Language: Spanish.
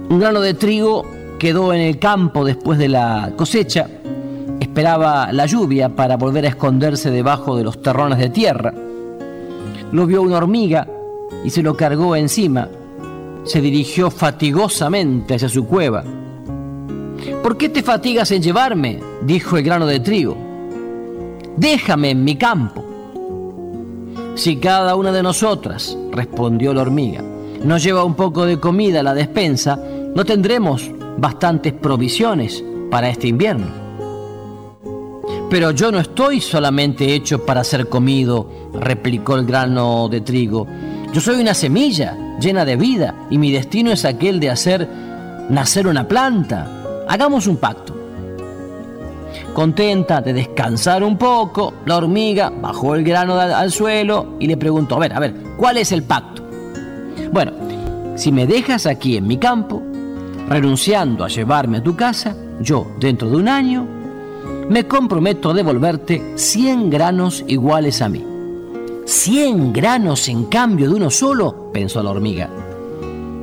Un grano de trigo quedó en el campo después de la cosecha. Esperaba la lluvia para volver a esconderse debajo de los terrones de tierra. Lo vio una hormiga y se lo cargó encima. Se dirigió fatigosamente hacia su cueva. «¿Por qué te fatigas en llevarme?», dijo el grano de trigo. «Déjame en mi campo». «Si cada una de nosotras», respondió la hormiga, «nos lleva un poco de comida a la despensa, no tendremos bastantes provisiones para este invierno». «Pero yo no estoy solamente hecho para ser comido», replicó el grano de trigo. «Yo soy una semilla llena de vida y mi destino es aquel de hacer nacer una planta. Hagamos un pacto». Contenta de descansar un poco, la hormiga bajó el grano al suelo y le preguntó: a ver, ¿cuál es el pacto? «Bueno, si me dejas aquí en mi campo, renunciando a llevarme a tu casa, yo, dentro de un año, me comprometo a devolverte 100 granos iguales a mí». «¿100 granos en cambio de uno solo?», pensó la hormiga.